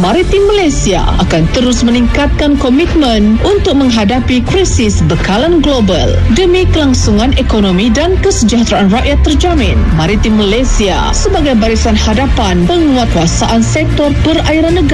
Maritim Malaysia akan terus meningkatkan komitmen untuk menghadapi krisis bekalan global demi kelangsungan ekonomi dan kesejahteraan rakyat terjamin. Maritim Malaysia sebagai barisan hadapan penguatkuasaan sektor perairan negara